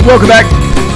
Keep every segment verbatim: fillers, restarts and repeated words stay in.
Welcome back.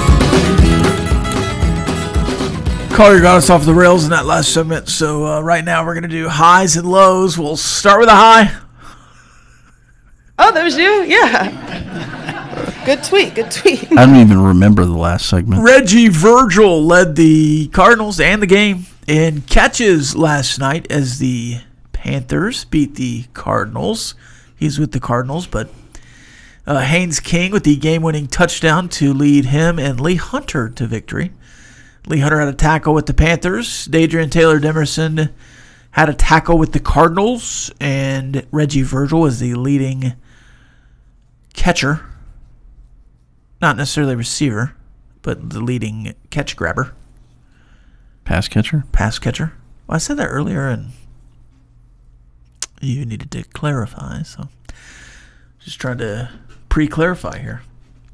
Collier got us off the rails in that last segment, so uh, right now we're going to do highs and lows. We'll start with a high. Oh, that was you? Yeah. Good tweet, good tweet. I don't even remember the last segment. Reggie Virgil led the Cardinals and the game in catches last night as the Panthers beat the Cardinals. He's with the Cardinals, but uh, Haynes King with the game-winning touchdown to lead him and Lee Hunter to victory. Lee Hunter had a tackle with the Panthers. Dadrian Taylor-Demerson had a tackle with the Cardinals, and Reggie Virgil was the leading catcher. Not necessarily receiver, but the leading catch grabber. Pass catcher? Pass catcher. Well, I said that earlier, and you needed to clarify, so just trying to pre-clarify here.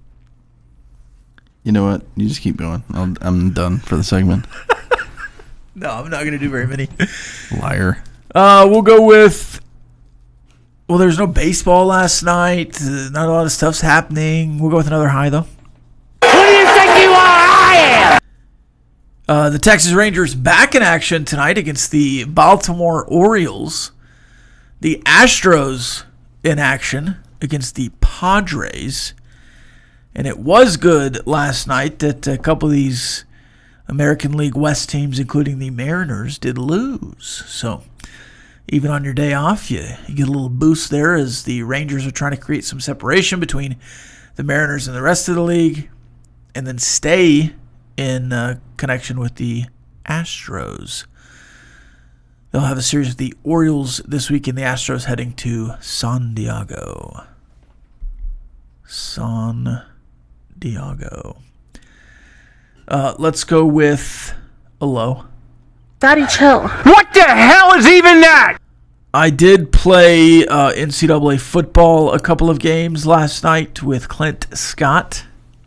You know what? You just keep going. I'll, I'm done for the segment. No, I'm not going to do very many. Liar. Uh, we'll go with... Well, there's no baseball last night. Uh, not a lot of stuff's happening. We'll go with another high, though. Who do you think you are? I am! Uh, the Texas Rangers back in action tonight against the Baltimore Orioles. The Astros in action against the Padres. And it was good last night that a couple of these American League West teams, including the Mariners, did lose. So even on your day off, you, you get a little boost there as the Rangers are trying to create some separation between the Mariners and the rest of the league and then stay in uh, connection with the Astros. They'll have a series with the Orioles this week, and the Astros heading to San Diego. San Diego. Uh, let's go with a low. Daddy, chill. What the hell is even that? I did play uh, N C double A football a couple of games last night with Clint Scott.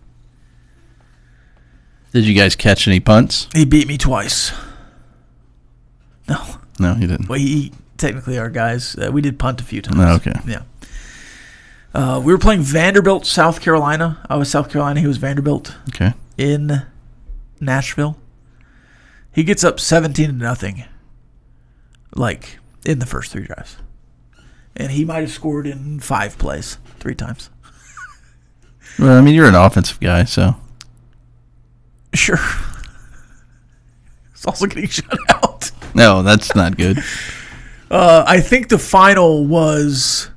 Did you guys catch any punts? He beat me twice. No. No, he didn't. Well, he technically our guys. Uh, we did punt a few times. Oh, okay. Yeah. Uh, we were playing Vanderbilt, South Carolina. I was South Carolina. He was Vanderbilt. Okay. In Nashville. He gets up seventeen to nothing. Like in the first three drives. And he might have scored in five plays three times. Well, I mean, you're an offensive guy, so. Sure. It's also getting shut out. No, that's not good. Uh, I think the final was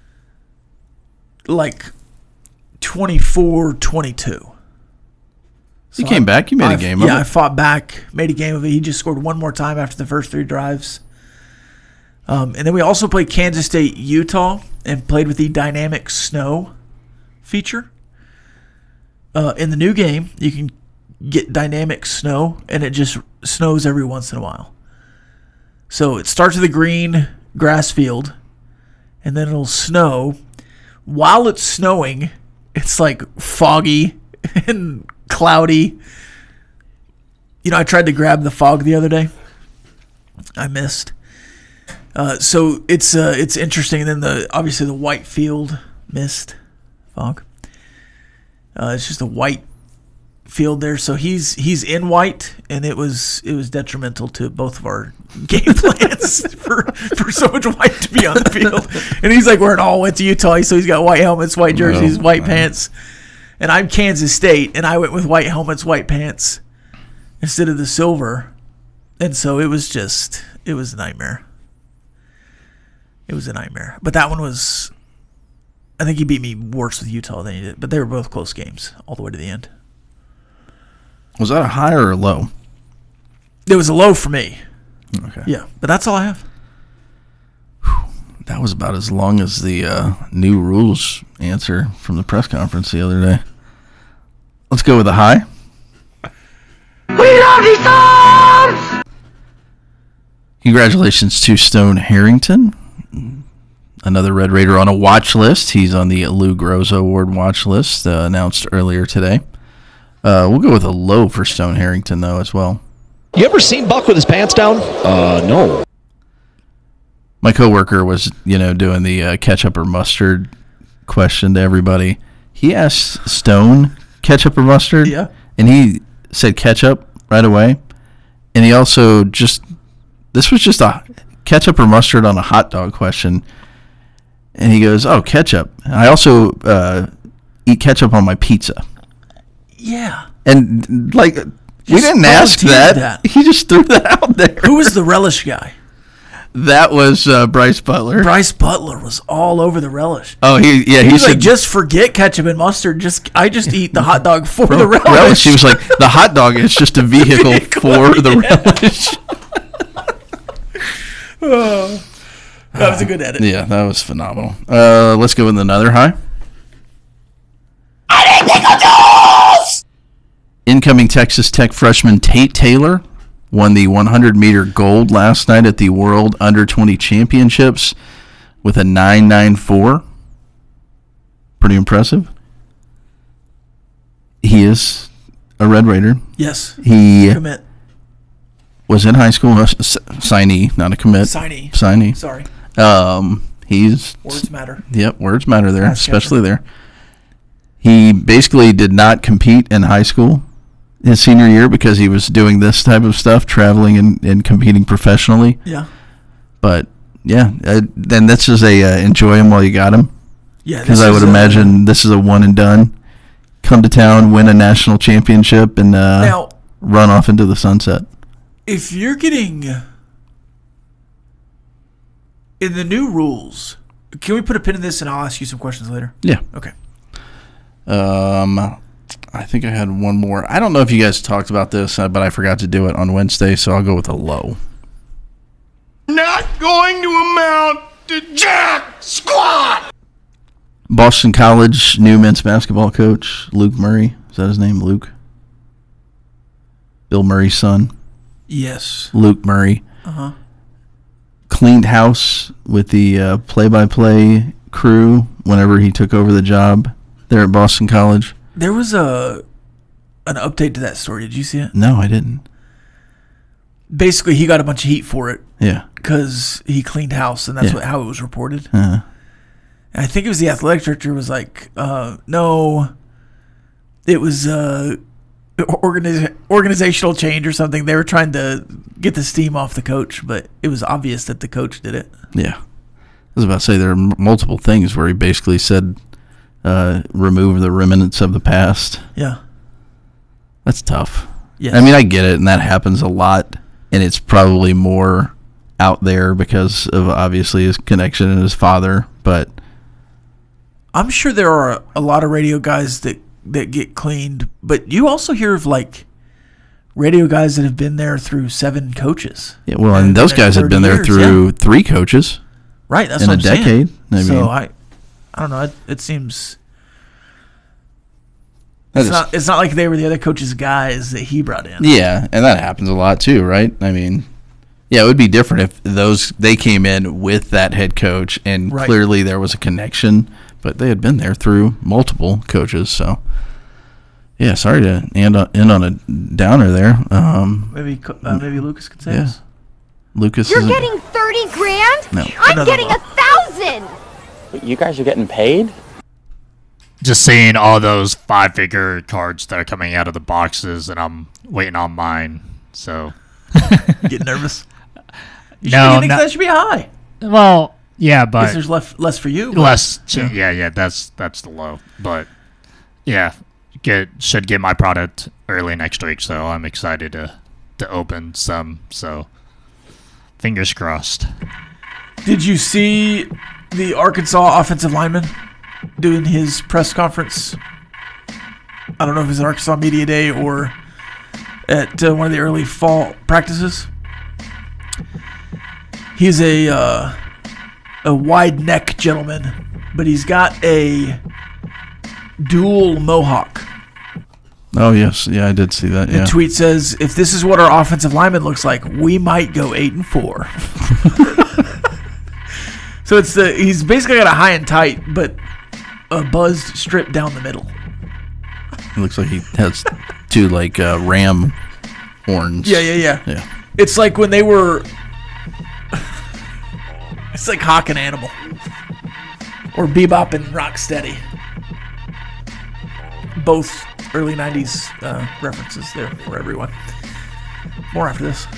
like twenty-four twenty-two. You came back. You made I, a game yeah, of it. I fought back, made a game of it. He just scored one more time after the first three drives. Um, and then we also played Kansas State, Utah, and played with the dynamic snow feature. Uh, in the new game, you can get dynamic snow, and it just snows every once in a while. So it starts with a green grass field, and then it'll snow. While it's snowing, it's like foggy and cloudy. You know, I tried to grab the fog the other day. I missed. Uh, so it's uh, it's interesting. And then the obviously the white field mist fog. Uh, it's just a white field there. So he's he's in white, and it was it was detrimental to both of our game plans for for so much white to be on the field. And he's like, we're all went to Utah, so he's got white helmets, white jerseys, Oh, white man. pants. And I'm Kansas State, and I went with white helmets, white pants instead of the silver. And so it was just, it was a nightmare. It was a nightmare. But that one was, I think he beat me worse with Utah than he did. But they were both close games all the way to the end. Was that a high or a low? It was a low for me. Okay. Yeah, but that's all I have. That was about as long as the uh, new rules answer from the press conference the other day. Let's go with a high. We love you, Tom! Congratulations to Stone Harrington, another Red Raider on a watch list. He's on the Lou Groza Award watch list, uh, announced earlier today. Uh, we'll go with a low for Stone Harrington, though, as well. You ever seen Buck with his pants down? Uh, no. My coworker was, you know, doing the uh, ketchup or mustard question to everybody. He asked Stone ketchup or mustard? Yeah. And he said ketchup right away. And he also just, this was just a ketchup or mustard on a hot dog question. And he goes, oh, ketchup. I also uh, eat ketchup on my pizza. Yeah. And, like, we Just didn't ask that. volunteered that. He just threw that out there. Who was the relish guy? That was uh, Bryce Butler. Bryce Butler was all over the relish. Oh, he yeah, he He's said like, just forget ketchup and mustard. Just I just eat the hot dog for the relish. relish. He was like, the hot dog is just a vehicle, Vehicle, for the yeah. relish. Oh, that was a good edit. Yeah, that was phenomenal. Uh, let's go with another high. Incoming Texas Tech freshman Tate Taylor won the one hundred meter gold last night at the World Under twenty Championships with a nine ninety-four. Pretty impressive. He is a Red Raider. Yes. He Commit. was in high school, a s- signee, not a commit. Signee. Signee. Sorry. Um, he's Words matter. Yep, words matter there, Nice especially there. He basically did not compete in high school his senior year because he was doing this type of stuff, traveling and, and competing professionally. Yeah. But yeah, uh, then that's just a uh, enjoy him while you got him. Yeah. Because this I is would a- imagine this is a one and done. Come to town, win a national championship, and uh, Now, run off into the sunset. if you're getting in the new rules, can we put a pin in this and I'll ask you some questions later? Yeah. Okay. Um, I think I had one more. I don't know if you guys talked about this, uh, but I forgot to do it on Wednesday, so I'll go with a low. Not going to amount to jack squat. Boston College new men's basketball coach, Luke Murray. Is that his name, Luke? Bill Murray's son, Yes. Luke Murray. Uh-huh. Cleaned house with the uh, play-by-play crew whenever he took over the job there at Boston College. There was a an update to that story. Did you see it? No, I didn't. Basically, he got a bunch of heat for it Yeah. because he cleaned house, and that's Yeah. what, how it was reported. Uh, And I think it was the athletic director was like, uh, no, it was uh, organiz- organizational change or something. They were trying to get the steam off the coach, but it was obvious that the coach did it. yeah. I was about to say there are m- multiple things where he basically said uh, remove the remnants of the past. Yeah. That's tough. Yes. I mean, I get it, and that happens a lot, and it's probably more out there because of obviously his connection and his father, but I'm sure there are a lot of radio guys that, that get cleaned, but you also hear of like radio guys that have been there through seven coaches. yeah, well, and those guys had been there years, through yeah. three coaches. Right, that's in what a I'm saying. decade. I so mean- I, I don't know. It, it seems That it's is- not. It's not like they were the other coach's guys that he brought in. Yeah, and that happens a lot too, right? I mean, yeah, it would be different if those they came in with that head coach and Right. clearly there was a connection, but they had been there through multiple coaches. So, yeah, sorry to end on, end on a downer there. Um, Maybe co- uh, maybe Lucas could say yeah, this. Lucas. You're isn't- getting thirty grand? No. I'm No, no, getting no. a thousand! You guys are getting paid? Just seeing all those five figure cards that are coming out of the boxes, and I'm waiting on mine. So, Get nervous. You No, should be getting, not- that should be high. well, yeah, Guess but there's less less for you. but- less. Ch- yeah, yeah, that's that's the low. But yeah, get should get my product early next week, so I'm excited to to open some. So, fingers crossed. Did you see the Arkansas offensive lineman doing his press conference? I don't know if it was at Arkansas Media Day or at uh, one of the early fall practices. He's a uh, a wide neck gentleman, but he's got a dual mohawk. Oh yes, yeah, I did see that. The Yeah, tweet says, "If this is what our offensive lineman looks like, we might go eight and four." So it's the he's basically got a high and tight, but a buzzed strip down the middle. it looks like he has two like uh, ram horns. Yeah, yeah, yeah. yeah. It's like when they were. It's like Hawk and Animal, or Bebop and Rocksteady. Both early nineties uh, references there for everyone. More after this.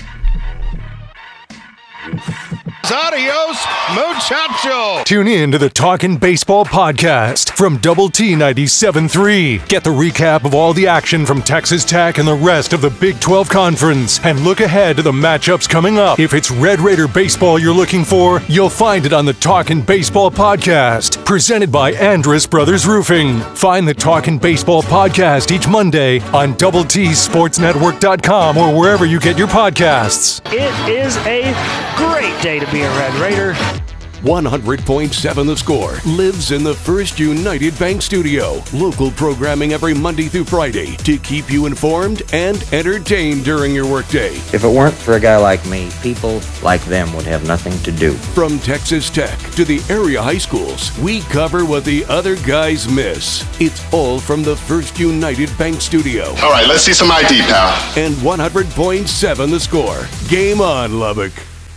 Adios, muchacho. Tune in to the Talkin' Baseball podcast from Double T ninety-seven point three. Get the recap of all the action from Texas Tech and the rest of the Big twelve Conference, and look ahead to the matchups coming up. If it's Red Raider baseball you're looking for, you'll find it on the Talkin' Baseball podcast, presented by Andrus Brothers Roofing. Find the Talkin' Baseball podcast each Monday on double T sports network dot com or wherever you get your podcasts. It is a great day to be a Red Raider. one hundred point seven The Score lives in the First United Bank studio. Local programming every Monday through Friday to keep you informed and entertained during your workday. If it weren't for a guy like me, people like them would have nothing to do. From Texas Tech to the area high schools, we cover what the other guys miss. It's all from the First United Bank studio. All right, let's see some I D, pal. And one hundred point seven The Score. Game on, Lubbock.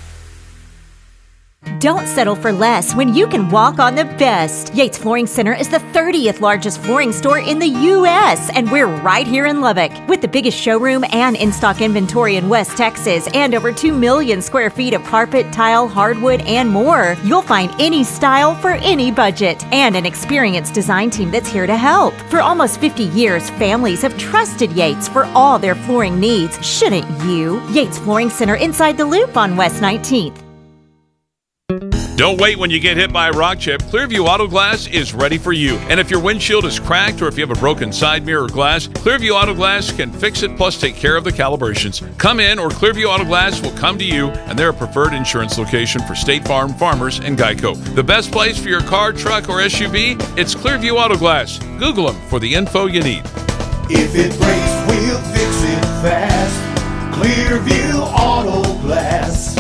Don't settle for less when you can walk on the best. Yates Flooring Center is the thirtieth largest flooring store in the U S, and we're right here in Lubbock. With the biggest showroom and in-stock inventory in West Texas and over two million square feet of carpet, tile, hardwood, and more, you'll find any style for any budget and an experienced design team that's here to help. For almost fifty years, families have trusted Yates for all their flooring needs. Shouldn't you? Yates Flooring Center inside the Loop on West nineteenth. Don't wait when you get hit by a rock chip. Clearview Auto Glass is ready for you. And if your windshield is cracked or if you have a broken side mirror glass, Clearview Auto Glass can fix it plus take care of the calibrations. Come in or Clearview Auto Glass will come to you, and they're a preferred insurance location for State Farm, Farmers, and Geico. The best place for your car, truck, or S U V? It's Clearview Auto Glass. Google them for the info you need. If it breaks, we'll fix it fast. Clearview Auto Glass.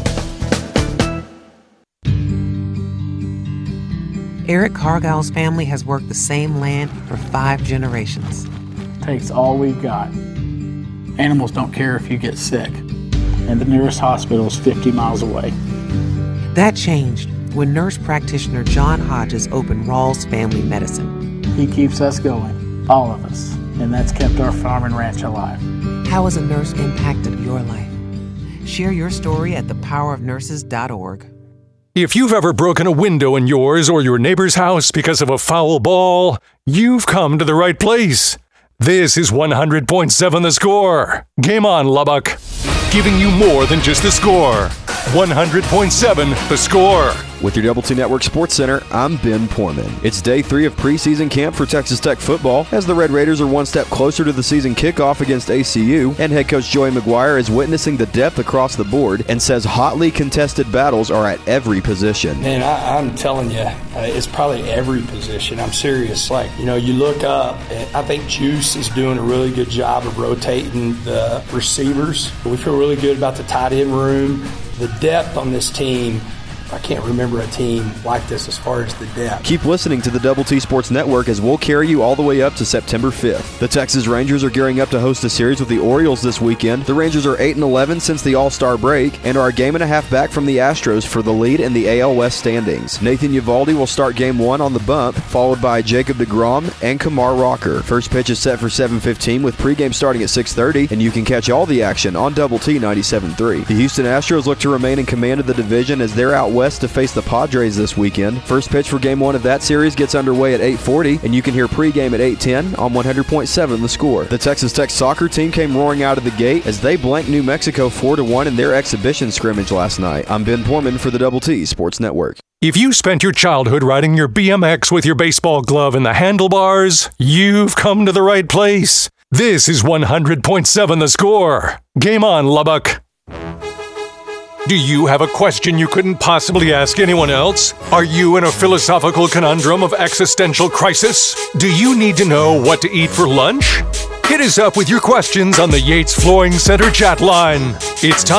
Eric Cargile's family has worked the same land for five generations. Takes all we've got. Animals don't care if you get sick, and the nearest hospital is fifty miles away. That changed when nurse practitioner John Hodges opened Rawls Family Medicine. He keeps us going, all of us, and that's kept our farm and ranch alive. How has a nurse impacted your life? Share your story at the power of nurses dot org. If you've ever broken a window in yours or your neighbor's house because of a foul ball, you've come to the right place. This is one hundred point seven The Score. Game on, Lubbock. Giving you more than just the score. one hundred point seven The Score. With your Double T Network Sports Center, I'm Ben Portman. It's day three of preseason camp for Texas Tech football, as the Red Raiders are one step closer to the season kickoff against A C U, and head coach Joey McGuire is witnessing the depth across the board and says hotly contested battles are at every position. Man, I, I'm telling you, uh, it's probably every position. I'm serious. Like, you know, you look up, and I think Juice is doing a really good job of rotating the receivers. We feel really good about the tight end room, the depth on this team. I can't remember a team like this as far as the depth. Keep listening to the Double T Sports Network as we'll carry you all the way up to September fifth. The Texas Rangers are gearing up to host a series with the Orioles this weekend. The Rangers are eight and eleven since the All-Star break and are a game and a half back from the Astros for the lead in the A L West standings. Nathan Eovaldi will start game one on the bump, followed by Jacob deGrom and Kumar Rocker. First pitch is set for seven fifteen with pregame starting at six thirty, and you can catch all the action on Double T ninety-seven point three. The Houston Astros look to remain in command of the division as they're out west to face the Padres this weekend. First pitch for game one of that series gets underway at eight forty, and you can hear pregame at eight ten on one hundred point seven The Score. The Texas Tech soccer team came roaring out of the gate as they blanked New Mexico four to one in their exhibition scrimmage last night. I'm Ben Portman for the Double T Sports Network. If you spent your childhood riding your B M X with your baseball glove in the handlebars, you've come to the right place. This is one hundred point seven The Score. Game on, Lubbock. Do you have a question you couldn't possibly ask anyone else? Are you in a philosophical conundrum of existential crisis? Do you need to know what to eat for lunch? Hit us up with your questions on the Yates Flooring Center chat line. It's time.